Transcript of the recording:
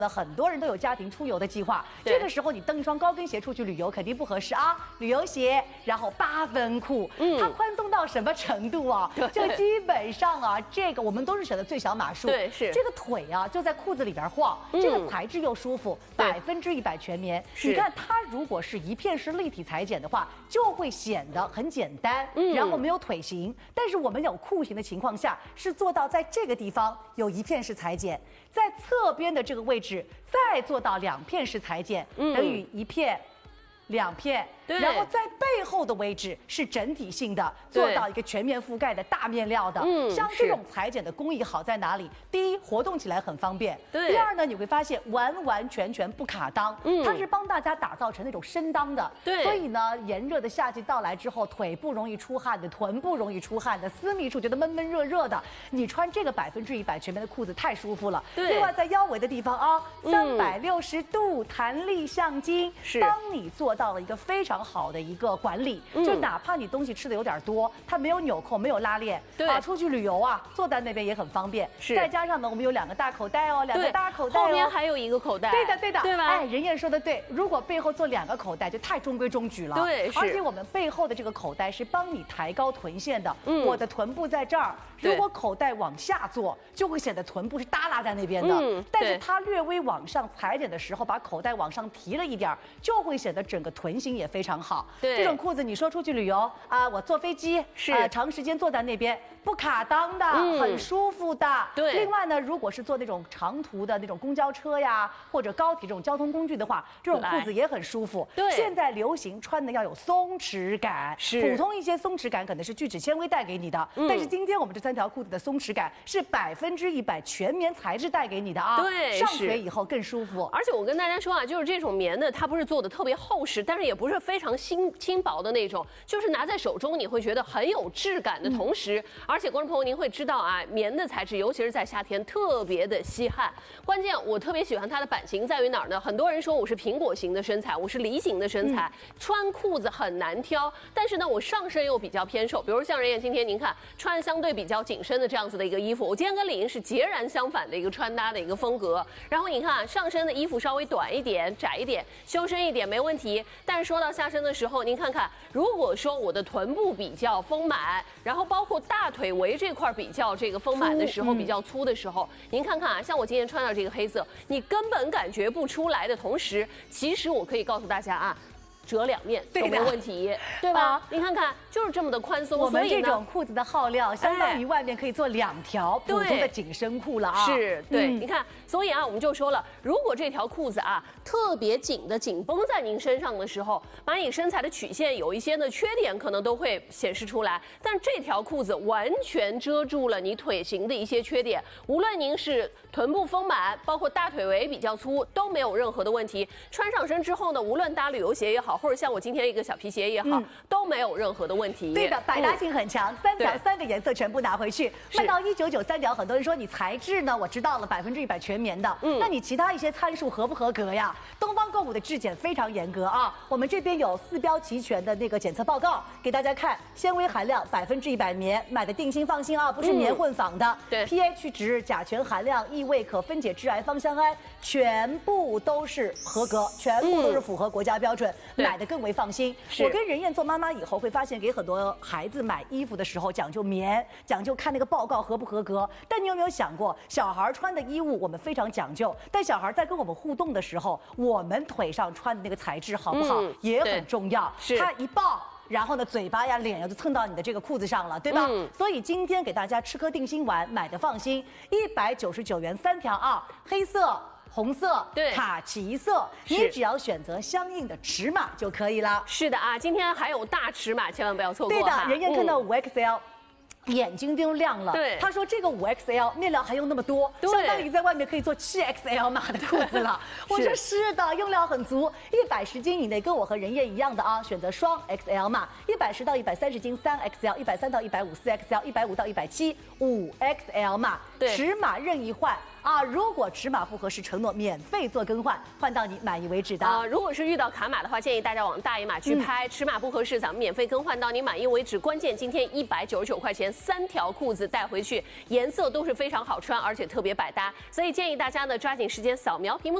很多人都有家庭出游的计划，这个时候你蹬一双高跟鞋出去旅游肯定不合适啊。旅游鞋，然后8分裤，它宽松到什么程度啊？就基本上啊，这个我们都是选的最小码数。 对，是这个腿啊就在裤子里边晃，这个材质又舒服，100%全棉。你看它如果是一片式立体裁剪的话，就会显得很简单，然后没有腿型。但是我们有裤型的情况下，是做到在这个地方有一片式裁剪，在侧边的这个位置再做到2片式裁剪，等于1片、2片。然后在背后的位置是整体性的，做到一个全面覆盖的大面料的。像这种裁剪的工艺好在哪里？第一，活动起来很方便；第二呢，你会发现完完全全不卡裆，它是帮大家打造成那种深裆的。所以呢，炎热的夏季到来之后，腿不容易出汗的，臀不容易出汗的，私密处觉得闷闷热热的，你穿这个100%全棉的裤子太舒服了。另外在腰围的地方啊，360度弹力橡筋，帮你做到了一个非常好的一个管理，就哪怕你东西吃的有点多，它没有纽扣，没有拉链，出去旅游啊，坐在那边也很方便。再加上呢，我们有2个大口袋哦，2个大口袋哦， 后面还有1个口袋。对的， 对吧？哎，任燕说的对，如果背后做2个口袋，就太中规中矩了。而且我们背后的这个口袋是帮你抬高臀线的。我的臀部在这儿，如果口袋往下做，就会显得臀部是耷拉在那边的。但是它略微往上裁剪的时候，把口袋往上提了一点，就会显得整个臀型也非常好。这种裤子你说出去旅游啊，我坐飞机长时间坐在那边不卡裆的，很舒服的。另外呢，如果是坐那种长途的那种公交车呀，或者高铁这种交通工具的话，这种裤子也很舒服。现在流行穿的要有松弛感，普通一些松弛感可能是聚酯纤维带给你的，但是今天我们这3条裤子的松弛感是100%全棉材质带给你的啊。上腿以后更舒服。 而且我跟大家说啊，就是这种棉的，它不是做的特别厚实，但是也不是非常轻薄的那种，就是拿在手中你会觉得很有质感的同时，而且观众朋友您会知道啊，棉的材质尤其是在夏天特别的吸汗。关键我特别喜欢它的版型在于哪儿呢？很多人说我是苹果型的身材，我是梨形的身材，穿裤子很难挑，但是呢我上身又比较偏瘦，比如像任燕今天您看穿相对比较紧身的这样子的一个衣服，我今天跟李莹是截然相反的一个穿搭的一个风格。然后你看上身的衣服稍微短一点、窄一点、修身一点没问题，但是说到下身的时候，您看看，如果说我的臀部比较丰满，然后包括大腿围这块比较这个丰满的时候，比较粗的时候，您看看啊，像我今天穿到这个黑色，你根本感觉不出来的同时，其实我可以告诉大家啊，折2面都没问题，对吧？你看看，就是这么的宽松。 我们这种裤子的耗料，相当于外面可以做2条普通的紧身裤了啊。 你看，所以啊，我们就说了，如果这条裤子啊特别紧的紧绷在您身上的时候，把你身材的曲线有一些的缺点可能都会显示出来。但这条裤子完全遮住了你腿型的一些缺点，无论您是臀部丰满，包括大腿围比较粗，都没有任何的问题。穿上身之后呢，无论搭旅游鞋也好，或者像我今天一个小皮鞋也好，都没有任何的问题。 对的，百搭性很强，3条3个颜色全部拿回去，卖到1993条。很多人说你材质呢，我知道了100%全棉的，那你其他一些参数合不合格呀？东方购物的质检非常严格啊，我们这边有4标齐全的那个检测报告给大家看，纤维含量100%棉，买的定心放心啊，不是棉混纺的。pH 值、甲醛含量、异味可分解致癌芳香胺，全部都是合格，全部都是符合国家标准，买的更为放心。我跟任燕做妈妈以后会发现，给很多孩子买衣服的时候讲究棉，讲究看那个报告合不合格。但你有没有想过，小孩穿的衣物我们非常讲究，但小孩在跟我们互动的时候，我们腿上穿的那个材质好不好也很重要。他一抱，然后呢，嘴巴呀、脸呀就蹭到你的这个裤子上了，对吧？所以今天给大家吃颗定心丸，买的放心，199元3条啊，黑色、红色、卡其色，你只要选择相应的尺码就可以了。 是的啊，今天还有大尺码，千万不要错过。 对的，人家看到5XL。眼睛都亮了。他说这个5XL 面料还用那么多，相当于在外面可以做7XL 码的裤子了。我说是的，用料很足，110斤以内跟我和任燕一样的啊，选择双 XL 码，110到130斤3XL，130到150 4XL，150到170 5XL 码，尺码任意换。 啊，如果尺码不合适，承诺免费做更换，换到你满意为止的。 如果是遇到卡码的话，建议大家往大一码去拍，尺码不合适，咱们免费更换到你满意为止。关键今天199块钱3条裤子带回去，颜色都是非常好穿，而且特别百搭，所以建议大家呢抓紧时间扫描屏幕。